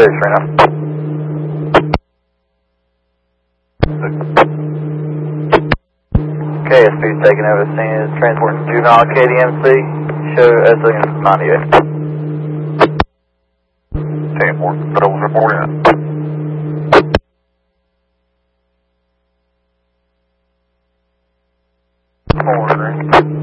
right now. KSP taking over the scene is transporting juvenile KDMC. Show as looking 98. 10-4, but I was reporting it. Forward,